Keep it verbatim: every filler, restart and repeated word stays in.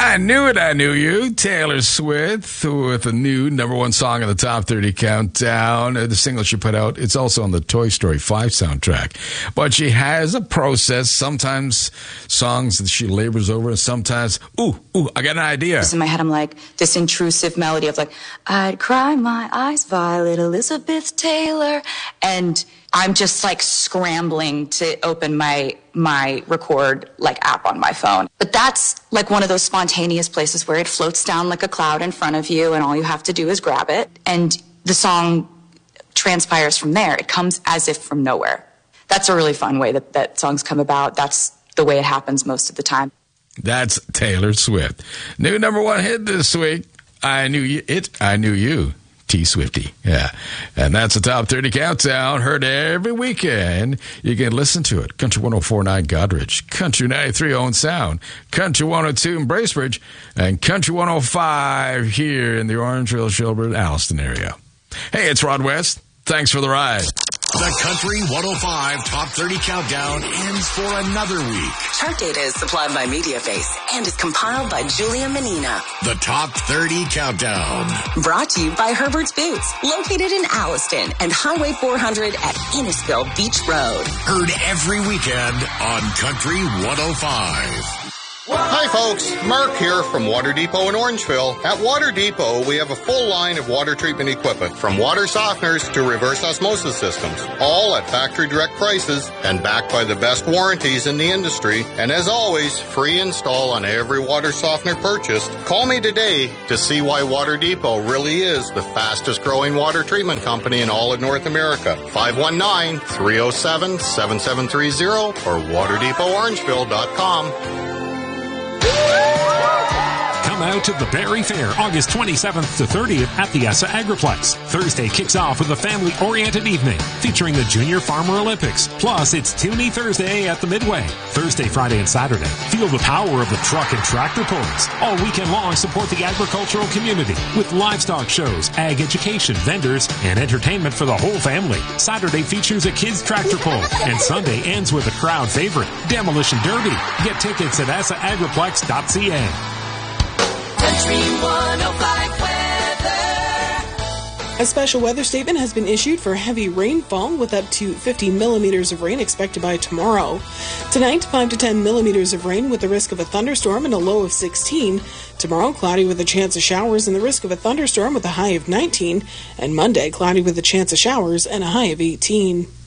I knew it, I knew you. Taylor Swift with a new number one song in the top thirty countdown. The single she put out, it's also on the Toy Story five soundtrack. But she has a process. Sometimes songs that she labors over, and sometimes, ooh, ooh, I got an idea. In my head, I'm like, this intrusive melody of like, I'd cry my eyes, Violet Elizabeth Taylor. And I'm just like scrambling to open my my record like app on my phone. But that's like one of those spontaneous places where it floats down like a cloud in front of you and all you have to do is grab it. And the song transpires from there. It comes as if from nowhere. That's a really fun way that, that songs come about. That's the way it happens most of the time. That's Taylor Swift. New number one hit this week. I knew you, it. I knew you. T Swifty. Yeah. And that's the top thirty countdown. Heard every weekend. You can listen to it. Country one oh four point nine Goderich, Country ninety-three Owen Sound, Country one oh two in Bracebridge, and Country one oh five here in the Orangeville, Shelburne, Alliston area. Hey, it's Rod West. Thanks for the ride. The Country one oh five Top thirty Countdown ends for another week. Chart data is supplied by MediaFace and is compiled by Julia Menina. The Top thirty Countdown. Brought to you by Herbert's Boots, located in Alliston and Highway four hundred at Innisfil Beach Road. Heard every weekend on Country one oh five. Hi folks, Mark here from Water Depot in Orangeville. At Water Depot, we have a full line of water treatment equipment, from water softeners to reverse osmosis systems, all at factory direct prices and backed by the best warranties in the industry. And as always, free install on every water softener purchased. Call me today to see why Water Depot really is the fastest growing water treatment company in all of North America. five one nine, three oh seven, seven seven three oh or water depot orangeville dot com. Come out to the Berry Fair August twenty-seventh to thirtieth at the Essa Agriplex. Thursday kicks off with a family-oriented evening featuring the Junior Farmer Olympics. Plus, it's Toonie Thursday at the Midway. Thursday, Friday, and Saturday. Feel the power of the truck and tractor pulls. All weekend long, support the agricultural community with livestock shows, ag education, vendors, and entertainment for the whole family. Saturday features a kids tractor pull, and Sunday ends with a crowd favorite, Demolition Derby. Get tickets at essa agriplex dot c a. Country one oh five weather. A special weather statement has been issued for heavy rainfall with up to fifty millimeters of rain expected by tomorrow. Tonight, five to ten millimeters of rain with the risk of a thunderstorm and a low of sixteen. Tomorrow, cloudy with a chance of showers and the risk of a thunderstorm with a high of nineteen. And Monday, cloudy with a chance of showers and a high of eighteen.